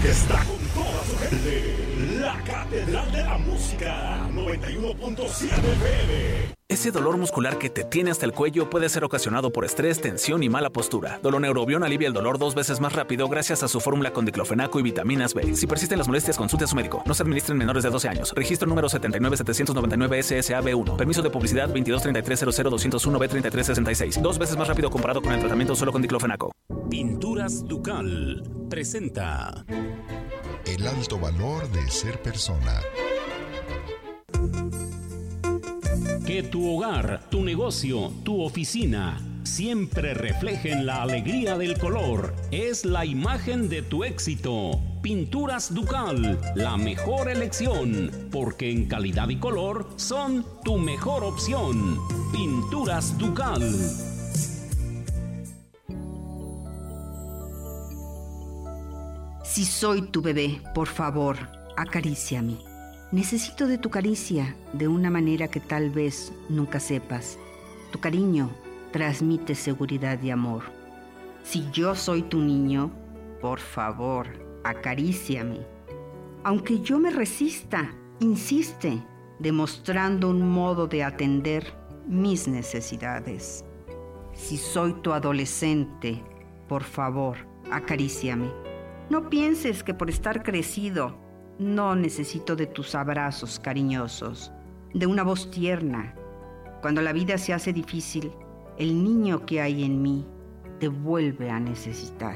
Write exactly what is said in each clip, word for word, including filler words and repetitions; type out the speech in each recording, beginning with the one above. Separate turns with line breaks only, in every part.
que está con toda su gente. La Catedral de la Música, noventa y uno punto siete F M.
Ese dolor muscular que te tiene hasta el cuello puede ser ocasionado por estrés, tensión y mala postura. Doloneurobion alivia el dolor dos veces más rápido gracias a su fórmula con diclofenaco y vitaminas B. Si persisten las molestias, consulte a su médico. No se administren menores de doce años. Registro número setenta y nueve setecientos noventa y nueve S S A B uno. Permiso de publicidad veintidós treinta y tres cero cero doscientos uno B treinta y tres sesenta y seis. Dos veces más rápido comparado con el tratamiento solo con diclofenaco.
Pinturas Ducal presenta
el alto valor de ser persona.
Que tu hogar, tu negocio, tu oficina siempre reflejen la alegría del color. Es la imagen de tu éxito. Pinturas Ducal, la mejor elección, porque en calidad y color son tu mejor opción. Pinturas Ducal.
Si soy tu bebé, por favor, acaríciame. Necesito de tu caricia de una manera que tal vez nunca sepas. Tu cariño transmite seguridad y amor. Si yo soy tu niño, por favor, acaríciame. Aunque yo me resista, insiste, demostrando un modo de atender mis necesidades. Si soy tu adolescente, por favor, acaríciame. No pienses que por estar crecido no necesito de tus abrazos cariñosos, de una voz tierna. Cuando la vida se hace difícil, el niño que hay en mí te vuelve a necesitar.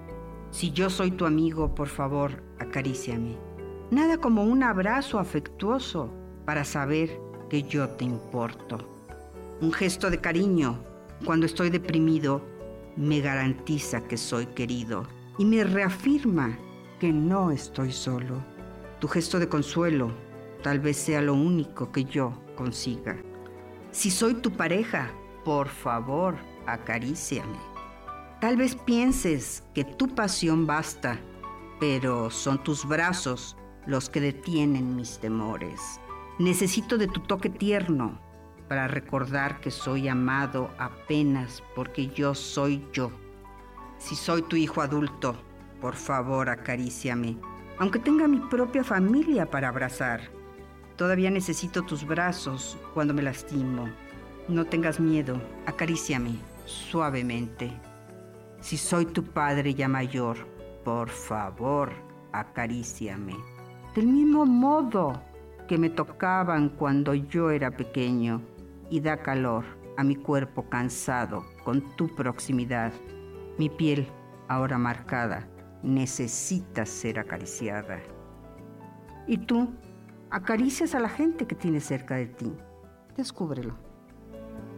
Si yo soy tu amigo, por favor, acaríciame. Nada como un abrazo afectuoso para saber que yo te importo. Un gesto de cariño cuando estoy deprimido me garantiza que soy querido y me reafirma que no estoy solo. Tu gesto de consuelo tal vez sea lo único que yo consiga. Si soy tu pareja, por favor, acaríciame. Tal vez pienses que tu pasión basta, pero son tus brazos los que detienen mis temores. Necesito de tu toque tierno para recordar que soy amado apenas porque yo soy yo. Si soy tu hijo adulto, por favor, acaríciame. Aunque tenga mi propia familia para abrazar, todavía necesito tus brazos cuando me lastimo. No tengas miedo, acaríciame suavemente. Si soy tu padre ya mayor, por favor, acaríciame. Del mismo modo que me tocaban cuando yo era pequeño y da calor a mi cuerpo cansado con tu proximidad. Mi piel, ahora marcada, necesita ser acariciada. Y tú, acaricias a la gente que tienes cerca de ti. Descúbrelo.